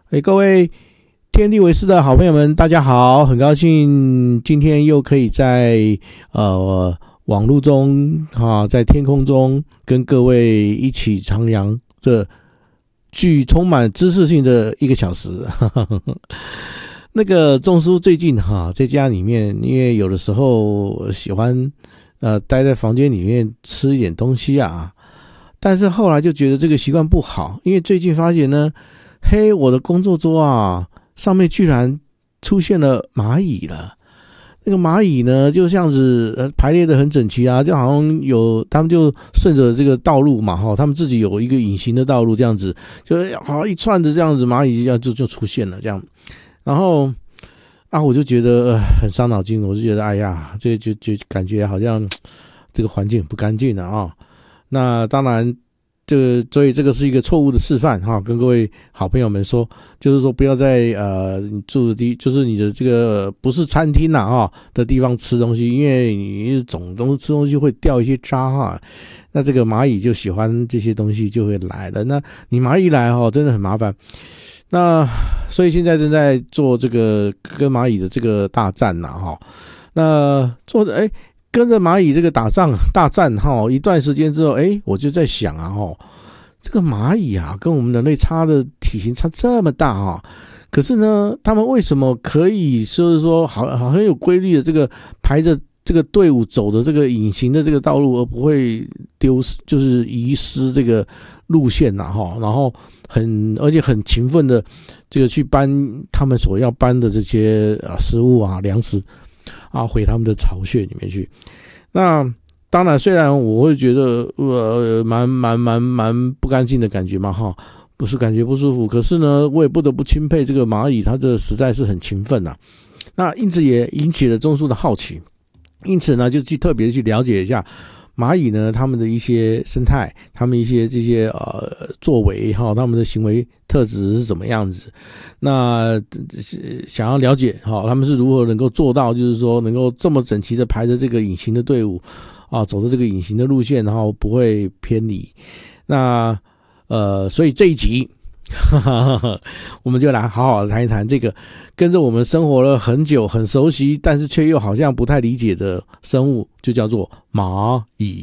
各位天地为师的好朋友们，大家好，很高兴今天又可以在网络中在天空中跟各位一起徜徉这具充满知识性的1个小时。那个仲叔最近在家里面，因为有的时候喜欢待在房间里面吃一点东西啊，但是后来就觉得这个习惯不好，因为最近发现呢，我的工作桌啊上面居然出现了蚂蚁了。那个蚂蚁呢就像子排列的很整齐啊，就好像他们就顺着这个道路嘛，他们自己有一个隐形的道路，这样子就好一串的这样子蚂蚁就出现了这样。然后我就觉得很伤脑筋，我就觉得这就感觉好像这个环境不干净了啊。那当然所以这个是一个错误的示范跟各位好朋友们说，就是说不要在你住的就是你的这个不是餐厅的地方吃东西，因为你总吃东西会掉一些渣那这个蚂蚁就喜欢这些东西就会来了，那你蚂蚁来真的很麻烦。那所以现在正在做这个跟蚂蚁的这个大战那做跟着蚂蚁这个大战一段时间之后，我就在想这个蚂蚁跟我们人类体型差这么大可是呢，他们为什么可以说好很有规律的这个排着这个队伍走的这个隐形的这个道路，而不会就是遗失这个路线然后而且很勤奋的这个去搬他们所要搬的这些食物粮食回他们的巢穴里面去。那当然，虽然我会觉得蛮不干净的感觉嘛不是感觉不舒服，可是呢，我也不得不钦佩这个蚂蚁，它这实在是很勤奋那因此也引起了仲叔的好奇，因此呢，就特别去了解一下蚂蚁呢，他们的一些生态，他们一些这些作为他们的行为特质是怎么样子。那想要了解他们是如何能够做到，就是说能够这么整齐的排着这个隐形的队伍走的这个隐形的路线，然后不会偏离。那所以这一集我们就来好好的谈一谈这个跟着我们生活了很久很熟悉，但是却又好像不太理解的生物，就叫做蚂蚁。